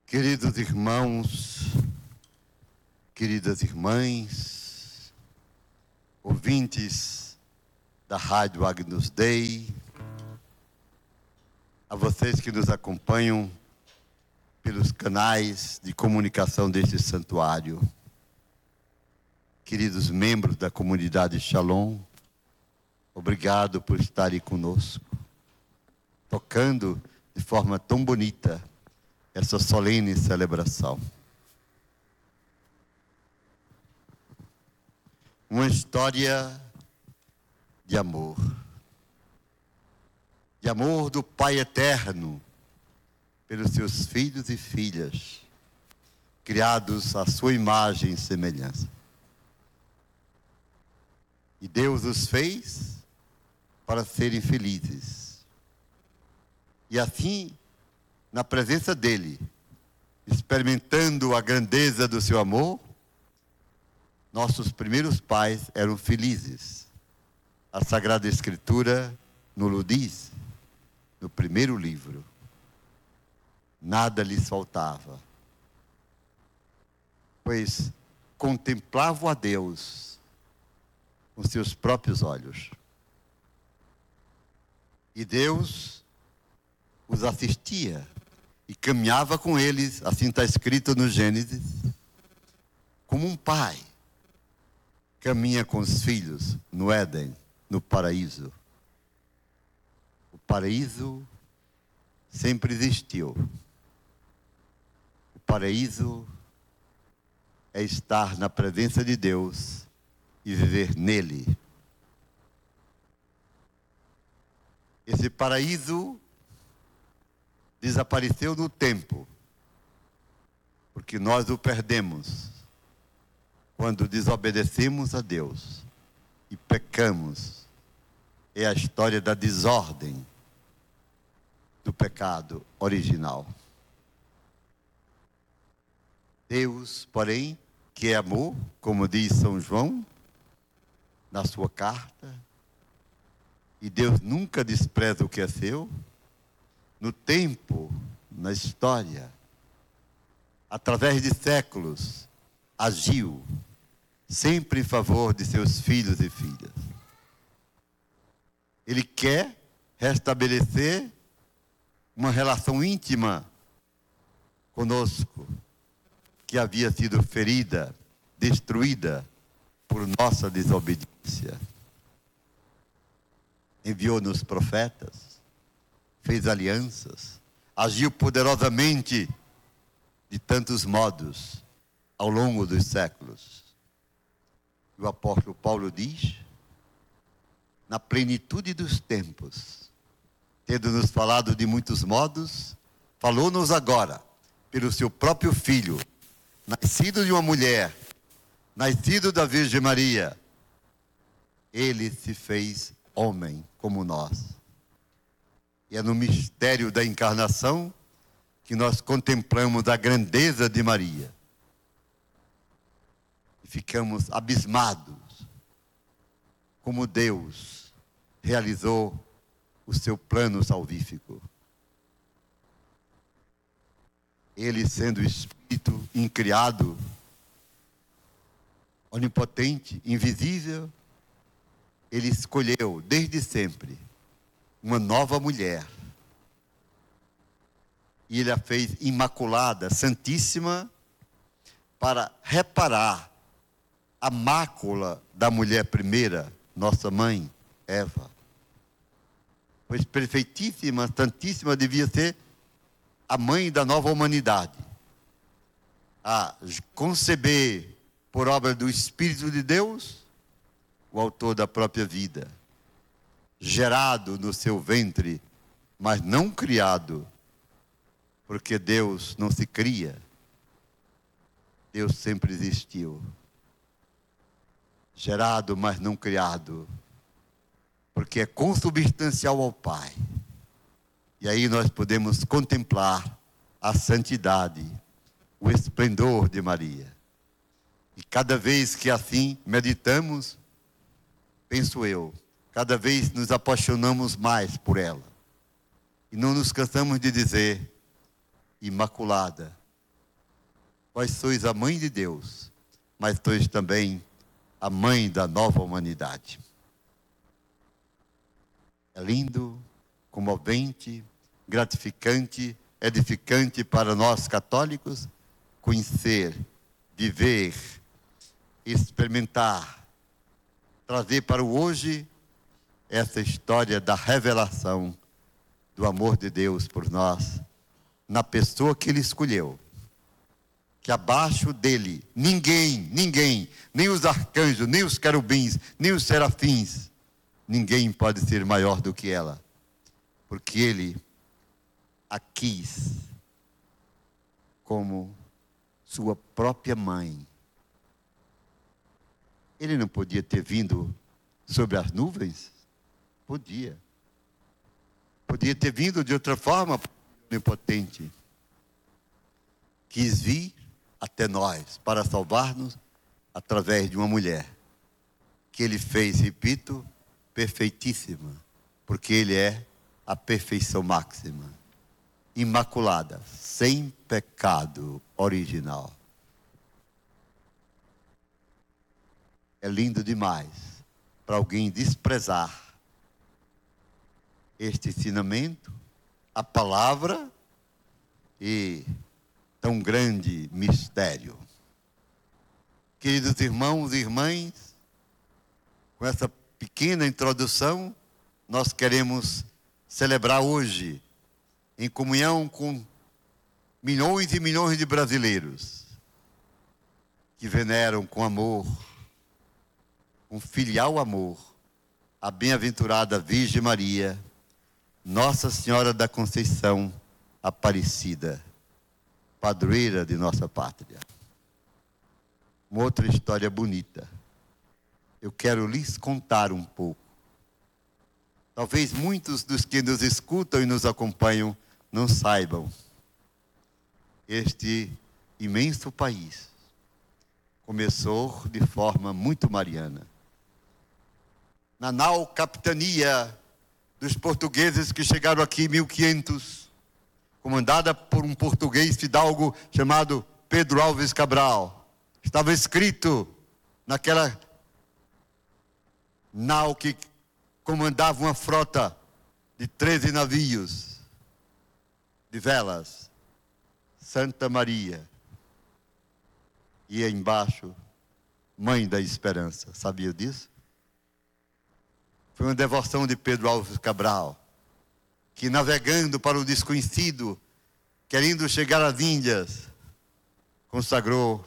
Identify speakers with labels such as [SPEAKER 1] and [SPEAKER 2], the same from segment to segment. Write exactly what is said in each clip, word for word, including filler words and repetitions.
[SPEAKER 1] Queridos irmãos, queridas irmãs, ouvintes da Rádio Agnus Dei, a vocês que nos acompanham pelos canais de comunicação deste santuário, queridos membros da comunidade Shalom, obrigado por estarem conosco, tocando de forma tão bonita essa solene celebração. Uma história de amor. De amor do Pai Eterno pelos seus filhos e filhas, criados à sua imagem e semelhança. E Deus os fez para serem felizes. E assim, na presença dele, experimentando a grandeza do seu amor, nossos primeiros pais eram felizes. A Sagrada Escritura nos diz, no primeiro livro, nada lhes faltava, pois contemplavam a Deus com seus próprios olhos. E Deus os assistia e caminhava com eles, assim está escrito no Gênesis, como um pai caminha com os filhos no Éden, no paraíso. O paraíso sempre existiu. O paraíso é estar na presença de Deus e viver nele. Esse paraíso desapareceu no tempo, porque nós o perdemos quando desobedecemos a Deus e pecamos. É a história da desordem do pecado original. Deus, porém, que é amor, como diz São João na sua carta, e Deus nunca despreza o que é seu, no tempo, na história, através de séculos, agiu sempre em favor de seus filhos e filhas. Ele quer restabelecer uma relação íntima conosco, que havia sido ferida, destruída por nossa desobediência. Enviou-nos profetas, fez alianças, agiu poderosamente de tantos modos ao longo dos séculos. O apóstolo Paulo diz, na plenitude dos tempos, tendo nos falado de muitos modos, falou-nos agora, pelo seu próprio Filho, nascido de uma mulher, nascido da Virgem Maria. Ele se fez homem como nós. E é no mistério da encarnação que nós contemplamos a grandeza de Maria. E ficamos abismados como Deus realizou o seu plano salvífico. Ele, sendo Espírito incriado, onipotente, invisível, ele escolheu desde sempre uma nova mulher. E ele a fez imaculada, santíssima, para reparar a mácula da mulher primeira, nossa mãe, Eva. Pois perfeitíssima, santíssima, devia ser a mãe da nova humanidade. A conceber, por obra do Espírito de Deus, o autor da própria vida. Gerado no seu ventre, mas não criado, porque Deus não se cria. Deus sempre existiu. Gerado, mas não criado, porque é consubstancial ao Pai. E aí nós podemos contemplar a santidade, o esplendor de Maria. E cada vez que assim meditamos, penso eu, cada vez nos apaixonamos mais por ela. E não nos cansamos de dizer, imaculada, Vós sois a mãe de Deus, mas sois também a mãe da nova humanidade. É lindo, comovente, gratificante, edificante para nós católicos conhecer, viver, experimentar, trazer para o hoje essa história da revelação do amor de Deus por nós, na pessoa que Ele escolheu. Que abaixo dele, ninguém, ninguém, nem os arcanjos, nem os querubins, nem os serafins, ninguém pode ser maior do que ela. Porque Ele a quis como sua própria mãe. Ele não podia ter vindo sobre as nuvens? Podia. Podia ter vindo de outra forma, onipotente. Quis vir até nós para salvar-nos através de uma mulher que Ele fez, repito, perfeitíssima, porque Ele é a perfeição máxima, imaculada, sem pecado original. É lindo demais para alguém desprezar este ensinamento, a palavra e tão grande mistério. Queridos irmãos e irmãs, com essa pequena introdução, nós queremos celebrar hoje, em comunhão com milhões e milhões de brasileiros que veneram com amor, com filial amor, a bem-aventurada Virgem Maria, Nossa Senhora da Conceição Aparecida, padroeira de nossa pátria. Uma outra história bonita. Eu quero lhes contar um pouco. Talvez muitos dos que nos escutam e nos acompanham não saibam. Este imenso país começou de forma muito mariana. Na nau capitania dos portugueses que chegaram aqui em mil e quinhentos, comandada por um português fidalgo chamado Pedro Álvares Cabral. Estava escrito naquela nau que comandava uma frota de treze navios de velas, Santa Maria. E embaixo, Mãe da Esperança. Sabia disso? Foi uma devoção de Pedro Álvares Cabral, que navegando para o desconhecido, querendo chegar às Índias, consagrou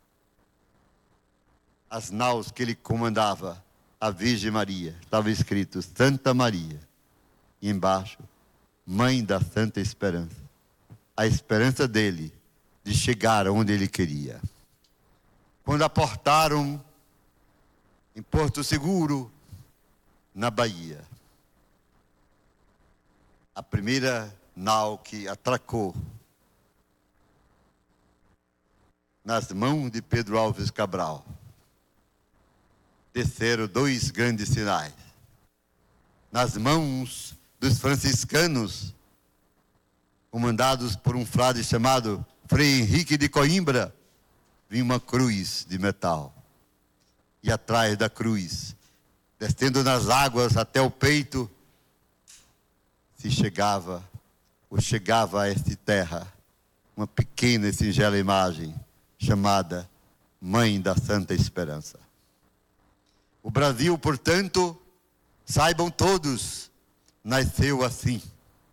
[SPEAKER 1] as naus que ele comandava à Virgem Maria. Estava escrito Santa Maria. E embaixo, Mãe da Santa Esperança. A esperança dele de chegar onde ele queria. Quando aportaram em Porto Seguro, na Bahia, a primeira nau que atracou nas mãos de Pedro Álvares Cabral, desceram dois grandes sinais. Nas mãos dos franciscanos, comandados por um frade chamado Frei Henrique de Coimbra, vinha uma cruz de metal. E atrás da cruz, descendo nas águas até o peito, se chegava, ou chegava a esta terra, uma pequena e singela imagem, chamada Mãe da Santa Esperança. O Brasil, portanto, saibam todos, nasceu assim.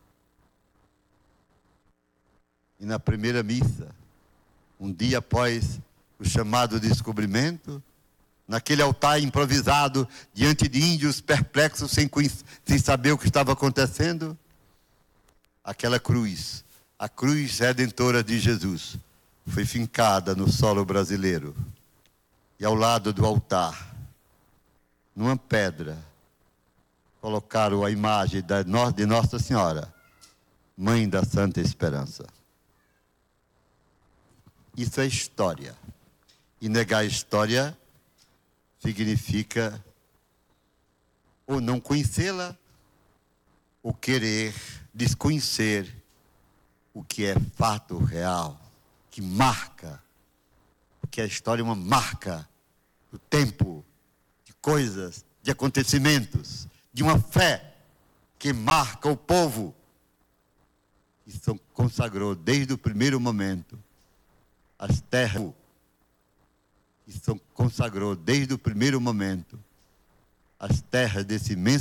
[SPEAKER 1] E na primeira missa, um dia após o chamado descobrimento, naquele altar improvisado, diante de índios perplexos, sem, sem saber o que estava acontecendo, aquela cruz, a cruz redentora de Jesus, foi fincada no solo brasileiro. E ao lado do altar, numa pedra, colocaram a imagem de Nossa Senhora, Mãe da Santa Esperança. Isso é história. E negar a história significa ou não conhecê-la, ou querer desconhecer o que é fato real, que marca Porque a história é uma marca do tempo, de coisas, de acontecimentos, de uma fé que marca o povo. E se consagrou desde o primeiro momento as terras. E se consagrou desde o primeiro momento as terras desse imenso